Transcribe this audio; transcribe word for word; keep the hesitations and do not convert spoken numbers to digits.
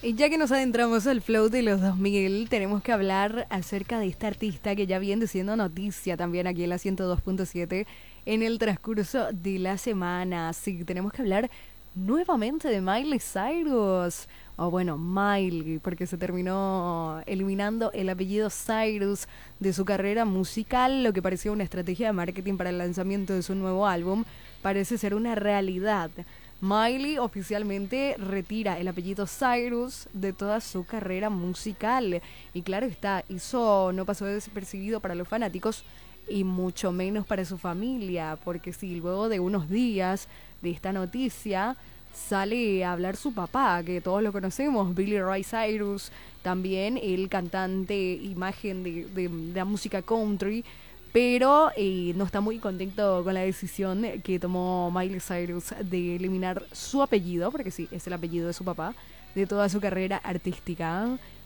Y ya que nos adentramos al flow de los dos mil, tenemos que hablar acerca de esta artista que ya viene siendo noticia también aquí en la ciento dos punto siete en el transcurso de la semana. Sí, tenemos que hablar nuevamente de Miley Cyrus. O bueno, Miley, porque se terminó eliminando el apellido Cyrus de su carrera musical, lo que parecía una estrategia de marketing para el lanzamiento de su nuevo álbum, parece ser una realidad. Miley oficialmente retira el apellido Cyrus de toda su carrera musical. Y claro está, eso no pasó desapercibido para los fanáticos y mucho menos para su familia, porque si luego de unos días de esta noticia sale a hablar su papá, que todos lo conocemos, Billy Ray Cyrus, también el cantante imagen de, de, de la música country, pero eh, no está muy contento con la decisión que tomó Miley Cyrus de eliminar su apellido, porque sí, es el apellido de su papá, de toda su carrera artística.